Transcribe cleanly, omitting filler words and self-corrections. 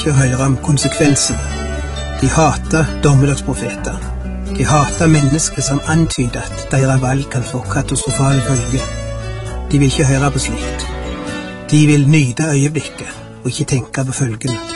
ikke høre om konsekvensen. De hater dommedagsprofeter. De hater mennesker som antyder at deres valg kan få katastrofale følger. De vil ikke høre på slikt. De vil nyte øyeblikket og ikke tenke på følgene.